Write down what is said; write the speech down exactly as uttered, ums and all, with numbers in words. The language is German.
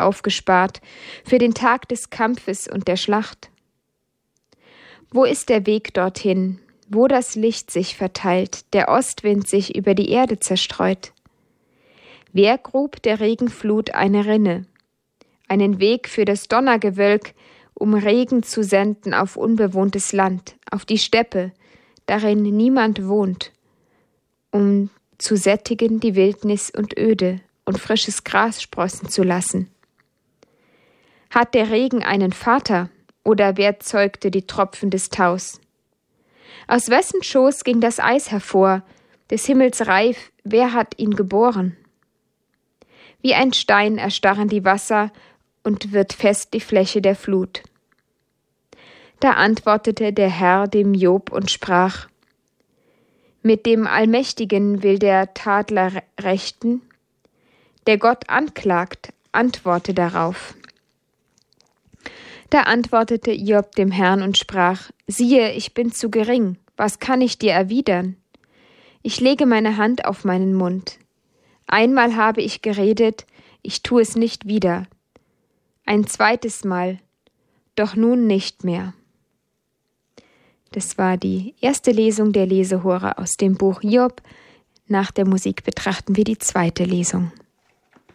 Krieger aufgespart für den Tag des Kampfes und der Schlacht? Wo ist der Weg dorthin, wo das Licht sich verteilt, der Ostwind sich über die Erde zerstreut? Wer grub der Regenflut eine Rinne, einen Weg für das Donnergewölk, um Regen zu senden auf unbewohntes Land, auf die Steppe, darin niemand wohnt, um zu sättigen die Wildnis und Öde und frisches Gras sprossen zu lassen? Hat der Regen einen Vater, oder wer zeugte die Tropfen des Taus? Aus wessen Schoß ging das Eis hervor, des Himmels Reif, wer hat ihn geboren? Wie ein Stein erstarren die Wasser und wird fest die Fläche der Flut. Da antwortete der Herr dem Job und sprach: Mit dem Allmächtigen will der Tadler rechten, der Gott anklagt, antworte darauf. Da antwortete Job dem Herrn und sprach: Siehe, ich bin zu gering, was kann ich dir erwidern? Ich lege meine Hand auf meinen Mund. Einmal habe ich geredet, ich tue es nicht wieder. Ein zweites Mal, doch nun nicht mehr. Das war die erste Lesung der Lesehora aus dem Buch Hiob. Nach der Musik betrachten wir die zweite Lesung.